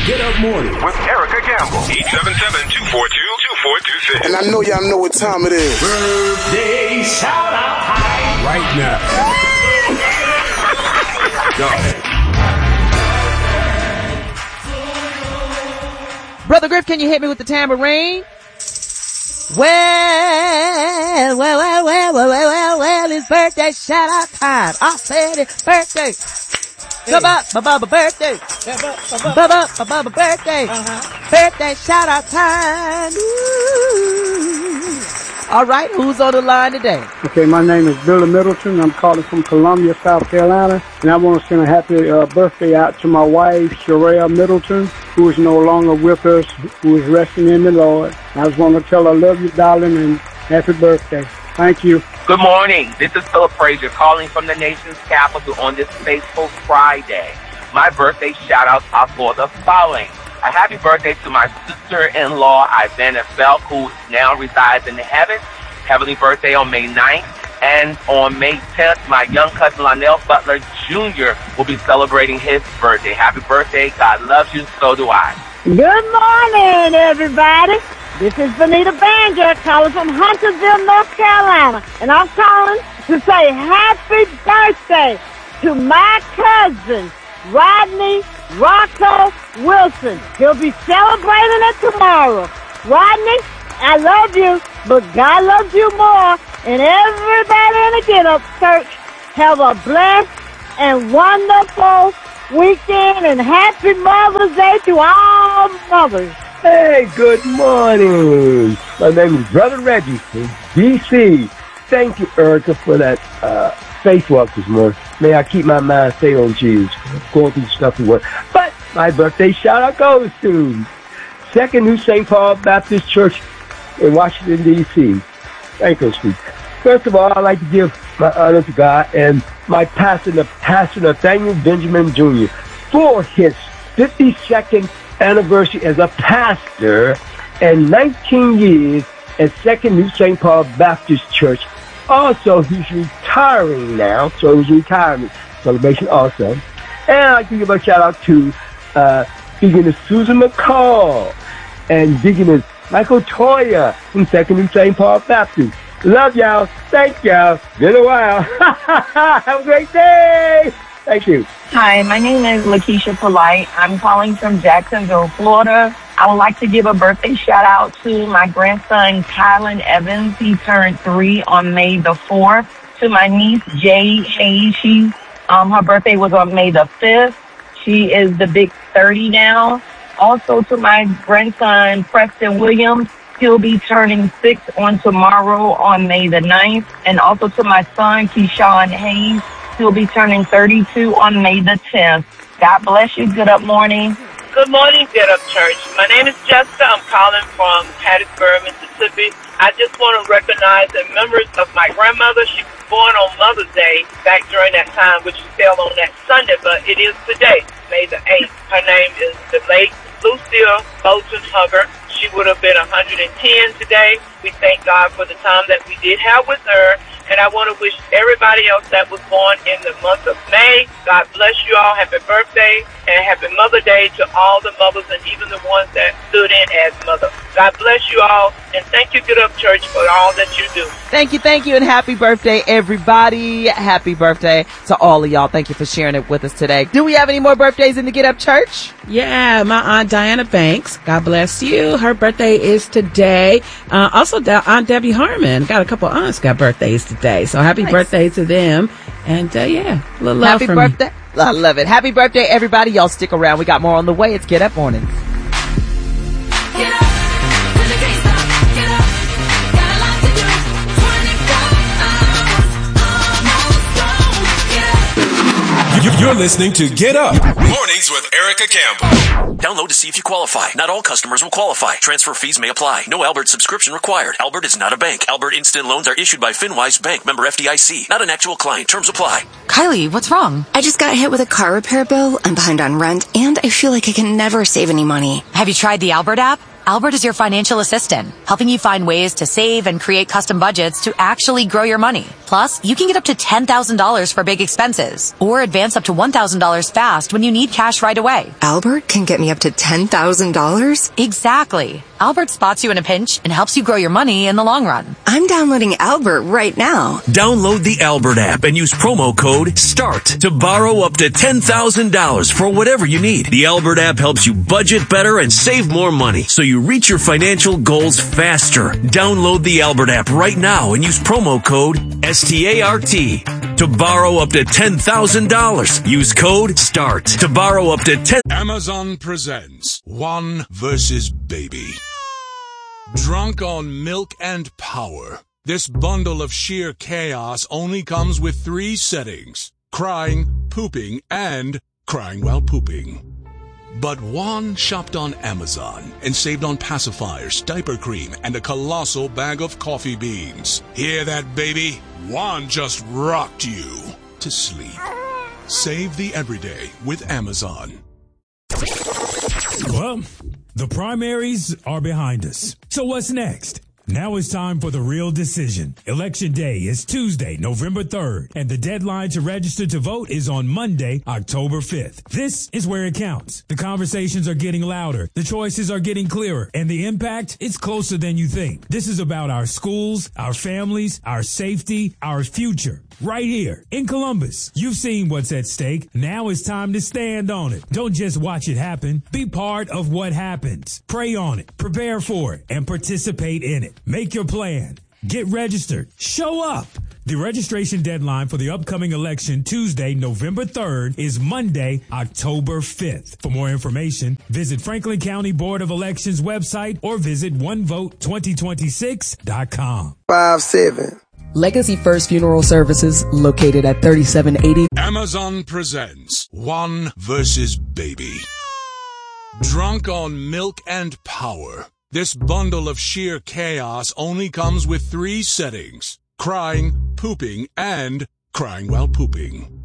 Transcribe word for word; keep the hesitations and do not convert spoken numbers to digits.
Get Up Morning with Erica Campbell. eight seven seven, two four two, two four two six. And I know y'all know what time it is. Birthday shout out time right now. Go ahead. Brother Griff, can you hit me with the tambourine? Well, well, well, well, well, well, well, well, it's birthday shout out time. I said it's birthday. Come up, my bubba birthday. Bubba, my bubba birthday. Birthday shout out time. Ooh. All right, who's on the line today? Okay, my name is Billy Middleton. I'm calling from Columbia, South Carolina, and I want to send a happy uh, birthday out to my wife, Sherelle Middleton, who is no longer with us, who is resting in the Lord. I just want to tell her I love you, darling, and happy birthday. Thank you. Good morning. This is Philip Frazier calling from the nation's capital on this fateful Friday. My birthday shout-outs are for the following. A happy birthday to my sister-in-law, Ivana Felk, who now resides in heaven. Heavenly birthday on May ninth. And on May tenth, my young cousin Lionel Butler Junior will be celebrating his birthday. Happy birthday. God loves you. So do I. Good morning, everybody. This is Benita Banger calling from Huntersville, North Carolina. And I'm calling to say happy birthday to my cousin, Rodney Rocco Wilson. He'll be celebrating it tomorrow. Rodney, I love you, but God loves you more. And everybody in the Get Up Church, have a blessed and wonderful weekend and happy Mother's Day to all mothers. Hey, good morning. My name is Brother Reggie from D C. Thank you, Erica, for that uh, faith walk this morning. May I keep my mind stayed on Jesus. Going through stuff and work. But my birthday shout-out goes to Second New Saint Paul Baptist Church in Washington, D C Anchor Street. First of all, I'd like to give my honor to God and my pastor, the Pastor Nathaniel Benjamin Junior for his fifty-second anniversary as a pastor and nineteen years at Second New Saint Paul Baptist Church. Also, he's retiring now, so it was a retirement celebration also. And I'd like to give a shout out to uh, Deaconess Susan McCall and Deaconess Michael Toya from Second New Saint Paul Baptist. Love y'all. Thank y'all. Been a while. Have a great day. Thank you. Hi, my name is Lakeisha Polite. I'm calling from Jacksonville, Florida. I would like to give a birthday shout out to my grandson, Kylan Evans. He turned three on May the fourth. To my niece, Jay Hayes. She, um, her birthday was on May the fifth. She is the big thirty now. Also to my grandson, Preston Williams. He'll be turning six on tomorrow on May the ninth. And also to my son, Keyshawn Hayes. He'll be turning thirty-two on May the tenth. God bless you. Good up morning. Good morning, Get Up Church. My name is Jessica. I'm calling from Hattiesburg, Mississippi. I just want to recognize the members of my grandmother. She was born on Mother's Day back during that time, which fell on that Sunday, but it is today, May the eighth. Her name is the late Lucille Bolton Hugger. She would have been one hundred ten today. We thank God for the time that we did have with her. And I want to wish everybody else that was born in the month of May, God bless you all. Happy birthday and happy Mother Day to all the mothers and even the ones that stood in as mother. God bless you all. And thank you, Get Up Church, for all that you do. Thank you, thank you, and happy birthday, everybody. Happy birthday to all of y'all. Thank you for sharing it with us today. Do we have any more birthdays in the Get Up Church? Yeah, my Aunt Diana Banks. God bless you. Her birthday is today. Uh, also, Aunt Debbie Harmon. Got a couple aunts got birthdays today. So happy nice. birthday to them. And, uh, yeah, a little love happy from birthday. Me. I love it. Happy birthday, everybody. Y'all stick around. We got more on the way. It's Get Up Mornings. Get up. You're listening to Get Up Mornings with Erica Campbell. Download to see if you qualify. Not all customers will qualify. Transfer fees may apply. No Albert subscription required. Albert is not a bank. Albert Instant Loans are issued by FinWise Bank, member F D I C. Not an actual client. Terms apply. Kylie, what's wrong? I just got hit with a car repair bill. I'm behind on rent, and I feel like I can never save any money. Have you tried the Albert app? Albert is your financial assistant, helping you find ways to save and create custom budgets to actually grow your money. Plus, you can get up to ten thousand dollars for big expenses, or advance up to one thousand dollars fast when you need cash right away. Albert can get me up to ten thousand dollars? Exactly. Albert spots you in a pinch and helps you grow your money in the long run. I'm downloading Albert right now. Download the Albert app and use promo code START to borrow up to ten thousand dollars for whatever you need. The Albert app helps you budget better and save more money so you reach your financial goals faster. Download the Albert app right now and use promo code START to borrow up to ten thousand dollars. Use code START to borrow up to ten. Amazon presents One versus Baby. Drunk on milk and power, this bundle of sheer chaos only comes with three settings: crying, pooping, and crying while pooping. But Juan shopped on Amazon and saved on pacifiers, diaper cream, and a colossal bag of coffee beans. Hear that, baby? Juan just rocked you to sleep. Save the everyday with Amazon. Well, the primaries are behind us. So what's next? Now it's time for the real decision. Election day is Tuesday, November third, and the deadline to register to vote is on Monday, October fifth. This is where it counts. The conversations are getting louder, the choices are getting clearer, and the impact is closer than you think. This is about our schools, our families, our safety, our future. Right here in Columbus. You've seen what's at stake. Now it's time to stand on it. Don't just watch it happen. Be part of what happens. Pray on it, prepare for it, and participate in it. Make your plan. Get registered. Show up. The registration deadline for the upcoming election, Tuesday, November third, is Monday, October fifth. For more information, visit Franklin County Board of Elections website or visit one vote twenty twenty-six dot com. Five seven. Legacy First Funeral Services, located at thirty-seven eighty. Amazon presents One versus Baby. Drunk on milk and power, this bundle of sheer chaos only comes with three settings: crying, pooping, and crying while pooping.